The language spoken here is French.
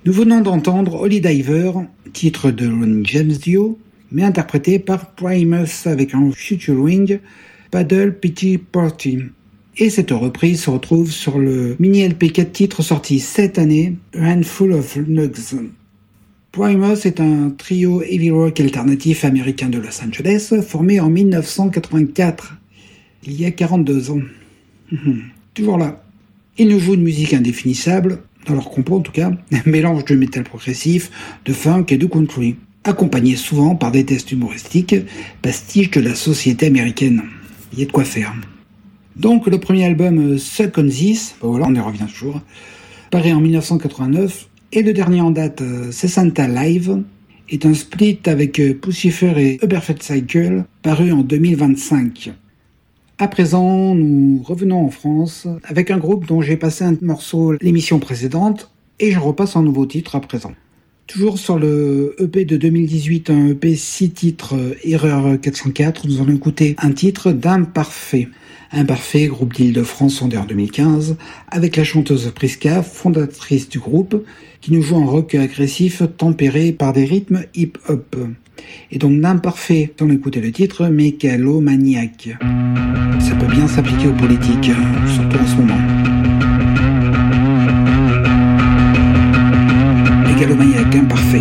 Nous venons d'entendre Holy Diver, titre de Ronnie James Dio, mais interprété par Primus avec un featuring Paddle Pity Party. Et cette reprise se retrouve sur le mini-LP 4 titres sorti cette année, A Handful of Nugs. Primus est un trio heavy rock alternatif américain de Los Angeles, formé en 1984, il y a 42 ans. Toujours là. Ils nous jouent une musique indéfinissable, dans leur compo en tout cas, un mélange de métal progressif, de funk et de country, accompagné souvent par des tests humoristiques, pastiches de la société américaine. Il y a de quoi faire. Donc le premier album Suck on This, voilà, on y revient toujours, paraît en 1989, et le dernier en date, c'est Santa Live, est un split avec Puscifer et A Perfect Cycle, paru en 2025. À présent, nous revenons en France avec un groupe dont j'ai passé un morceau l'émission précédente, et je repasse un nouveau titre à présent. Toujours sur le EP de 2018, un EP 6 titres, Erreur 404, nous allons écouter un titre d'Imparfait. Imparfait, groupe d'Île-de-France fondé en 2015, avec la chanteuse Priska, fondatrice du groupe, qui nous joue un rock agressif tempéré par des rythmes hip-hop. Et donc d'Imparfait, on écoutait le titre Mégalomaniaque. Ça peut bien s'appliquer aux politiques, surtout en ce moment. Mégalomaniaque, Imparfait.